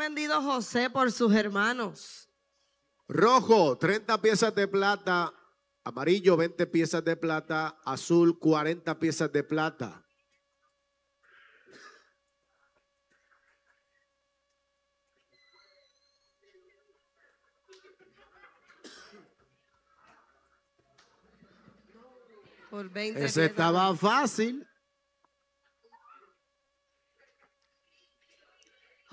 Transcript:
vendido José por sus hermanos? Rojo, 30 piezas de plata. Amarillo, 20 piezas de plata. Azul, 40 piezas de plata. Por 20 Ese estaba fácil.